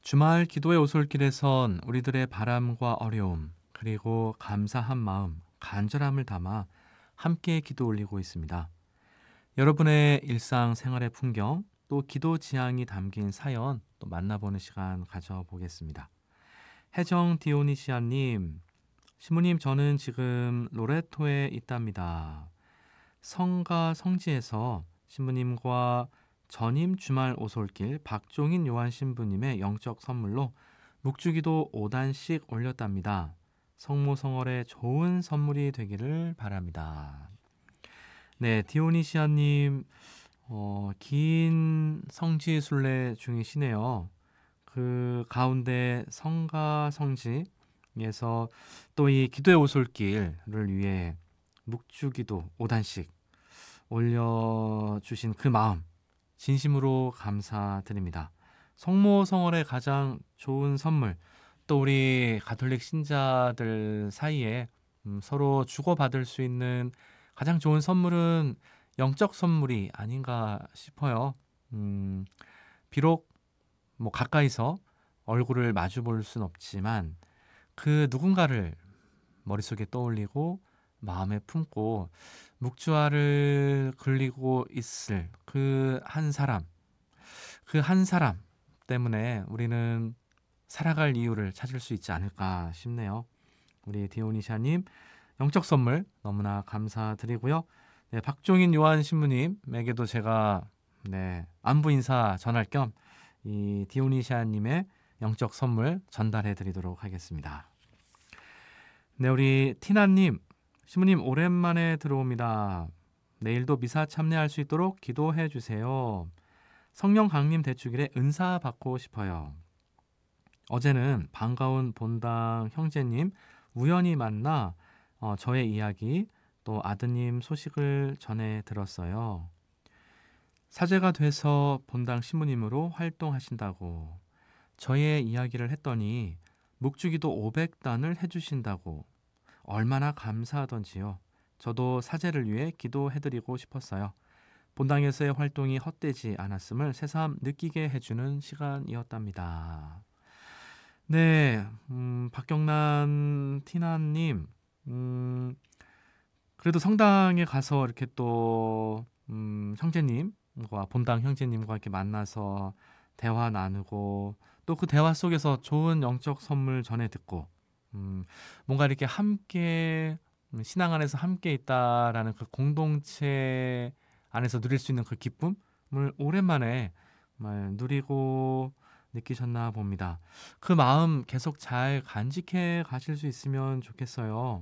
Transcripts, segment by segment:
주말 기도의 오솔길에선 우리들의 바람과 어려움, 그리고 감사한 마음, 간절함을 담아 함께 기도 올리고 있습니다. 여러분의 일상 생활의 풍경, 또 기도 지향이 담긴 사연 또 만나보는 시간 가져보겠습니다. 해정 디오니시아님, 시무님 저는 지금 로레토에 있답니다. 성가 성지에서 신부님과 전임 주말 오솔길 박종인 요한 신부님의 영적 선물로 묵주기도 5단씩 올렸답니다. 성모성월에 좋은 선물이 되기를 바랍니다. 네, 디오니시아님, 긴 성지 순례 중이시네요. 그 가운데 성가 성지에서 또 이 기도의 오솔길을 위해 묵주기도 5단씩 올려주신 그 마음 진심으로 감사드립니다. 성모성월의 가장 좋은 선물, 또 우리 가톨릭 신자들 사이에 서로 주고받을 수 있는 가장 좋은 선물은 영적 선물이 아닌가 싶어요. 비록 뭐 가까이서 얼굴을 마주 볼 순 없지만 그 누군가를 머릿속에 떠올리고 마음에 품고 묵주알을 그리고 있을 그 한 사람 때문에 우리는 살아갈 이유를 찾을 수 있지 않을까 싶네요. 우리 디오니샤님 영적 선물 너무나 감사드리고요. 네, 박종인 요한 신부님에게도 제가 안부 인사 전할 겸 이 디오니샤님의 영적 선물 전달해 드리도록 하겠습니다. 네, 우리 티나님, 신부님 오랜만에 들어옵니다. 내일도 미사 참여할 수 있도록 기도해 주세요. 성령 강림 대축일에 은사 받고 싶어요. 어제는 반가운 본당 형제님 우연히 만나 저의 이야기 또 아드님 소식을 전해 들었어요. 사제가 돼서 본당 신부님으로 활동하신다고 저의 이야기를 했더니 묵주기도 500단을 해주신다고 얼마나 감사하던지요. 저도 사제를 위해 기도해드리고 싶었어요. 본당에서의 활동이 헛되지 않았음을 새삼 느끼게 해주는 시간이었답니다. 네, 박경란 티나님, 그래도 성당에 가서 이렇게 또 형제님과 본당 형제님과 이렇게 만나서 대화 나누고 또 그 대화 속에서 좋은 영적 선물 전해 듣고 뭔가 이렇게 함께 신앙 안에서 함께 있다라는 그 공동체 안에서 누릴 수 있는 그 기쁨을 오랜만에 정말 누리고 느끼셨나 봅니다. 그 마음 계속 잘 간직해 가실 수 있으면 좋겠어요.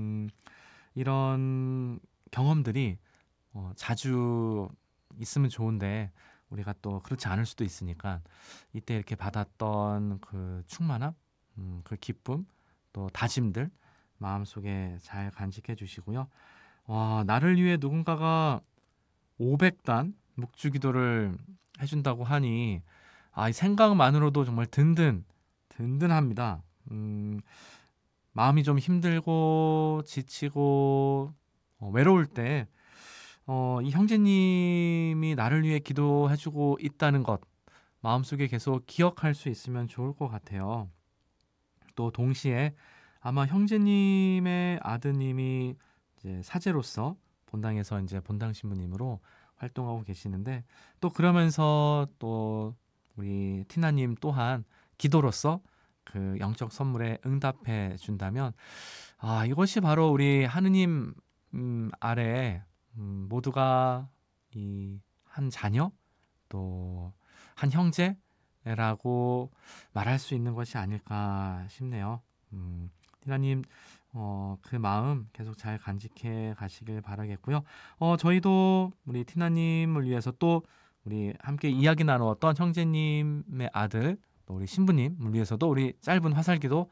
이런 경험들이 자주 있으면 좋은데 우리가 또 그렇지 않을 수도 있으니까 이때 이렇게 받았던 그 충만함, 그 기쁨, 또 다짐들 마음속에 잘 간직해 주시고요. 나를 위해 누군가가 500단 묵주기도를 해준다고 하니 이 생각만으로도 정말 든든합니다. 마음이 좀 힘들고 지치고 외로울 때 이 형제님이 나를 위해 기도해주고 있다는 것 마음속에 계속 기억할 수 있으면 좋을 것 같아요. 또 동시에 아마 형제님의 아드님이 이제 사제로서 본당에서 이제 본당 신부님으로 활동하고 계시는데 또 그러면서 또 우리 티나님 또한 기도로서 그 영적 선물에 응답해 준다면 이것이 바로 우리 하느님 아래 모두가 이 한 자녀 또 한 형제라고 말할 수 있는 것이 아닐까 싶네요. 티나님 그 마음 계속 잘 간직해 가시길 바라겠고요. 저희도 우리 티나님을 위해서 또 우리 함께 이야기 나누었던 형제님의 아들 또 우리 신부님을 위해서도 우리 짧은 화살기도